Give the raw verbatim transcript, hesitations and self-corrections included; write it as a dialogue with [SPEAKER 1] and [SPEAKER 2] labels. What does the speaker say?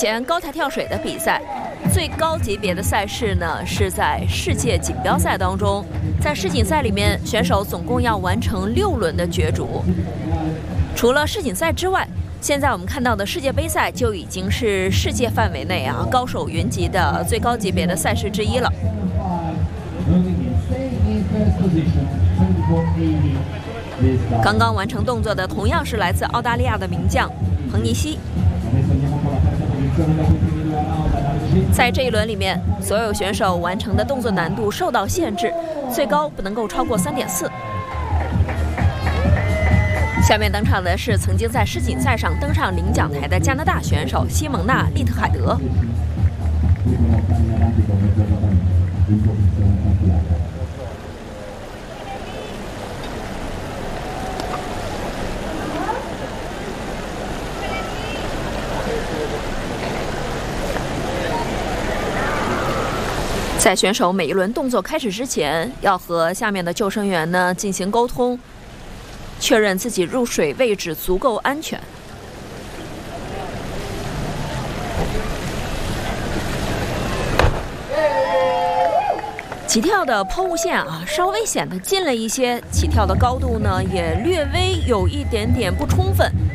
[SPEAKER 1] 前高台跳水的比赛，最高级别的赛事呢是在世界锦标赛当中。在世锦赛里面，选手总共要完成六轮的角逐。除了世锦赛之外，现在我们看到的世界杯赛就已经是世界范围内啊高手云集的最高级别的赛事之一了。刚刚完成动作的同样是来自澳大利亚的名将彭尼西。在这一轮里面，所有选手完成的动作难度受到限制，最高不能够超过 三点四。下面登场的是曾经在世锦赛上登上领奖台的加拿大选手西蒙娜·利特海德。在选手每一轮动作开始之前，要和下面的救生员呢进行沟通，确认自己入水位置足够安全。起跳的抛物线啊，稍微显得近了一些，起跳的高度呢也略微有一点点不充分。